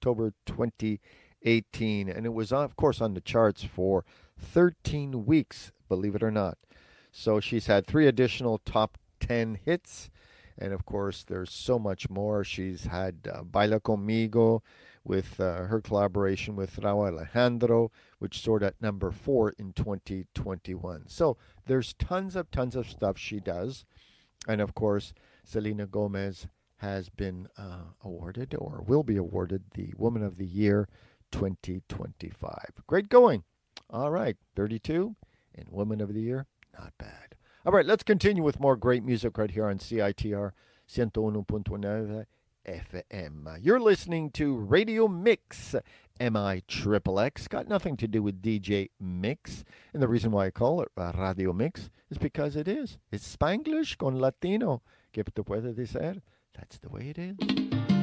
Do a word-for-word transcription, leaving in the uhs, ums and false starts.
October twenty eighteen. And it was, of course, on the charts for thirteen weeks, believe it or not. So she's had three additional top ten hits. And of course, there's so much more. She's had uh, Baila Conmigo with uh, her collaboration with Raul Alejandro, which soared at number four in twenty twenty-one. So there's tons of tons of stuff she does. And of course, Selena Gomez has been uh, awarded or will be awarded the Woman of the Year twenty twenty-five. Great going. All right, thirty-two and Woman of the Year, not bad. All right, let's continue with more great music right here on C I T R one oh one point nine F M. You're listening to Radio Mix, M I Triple X. Got nothing to do with D J Mix. And the reason why I call it uh, Radio Mix is because it is. It's Spanglish con Latino. ¿Qué te puede decir? That's the way it is.